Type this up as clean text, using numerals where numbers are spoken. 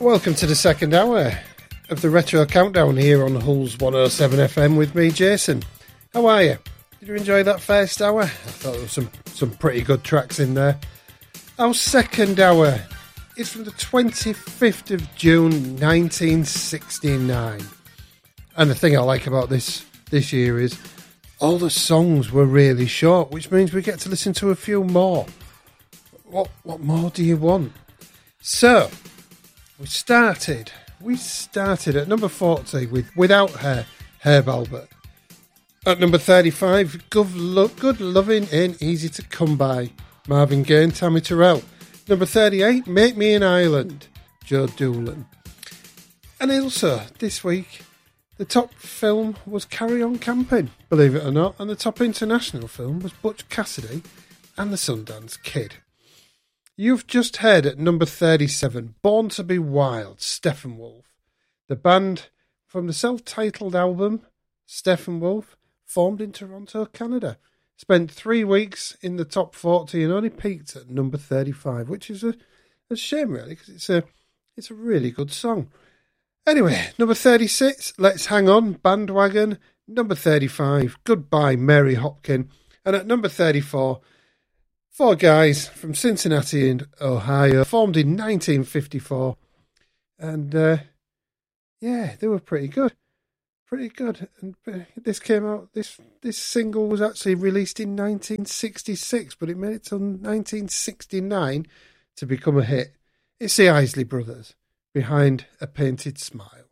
Welcome to the second hour of the Retro Countdown here on Hull's 107 FM with me, Jason. How are you? Did you enjoy that first hour? I thought there was some pretty good tracks in there. Our second hour is from the 25th of June 1969. And the thing I like about this year is all the songs were really short, which means we get to listen to a few more. What more do you want? So, we started at number 40 with Without Her, Herb Alpert. At number 35, Good Loving Ain't Easy to Come By, Marvin Gaye and Tammy Terrell. Number 38, Make Me an Island, Joe Doolan. And also, this week, the top film was Carry On Camping, believe it or not, and the top international film was Butch Cassidy and the Sundance Kid. You've just heard at number 37, Born to Be Wild, Steppenwolf. The band from the self-titled album, Steppenwolf, formed in Toronto, Canada. Spent 3 weeks in the top 40 and only peaked at number 35, which is a shame, really, because it's a really good song. Anyway, number 36, Let's Hang On, Bandwagon. Number 35, Goodbye, Mary Hopkin. And at number 34, four guys from Cincinnati in Ohio, formed in 1954. And, yeah, they were pretty good. Pretty good. And this came out, this single was actually released in 1966, but it made it till 1969 to become a hit. It's the Isley Brothers, Behind a Painted Smile.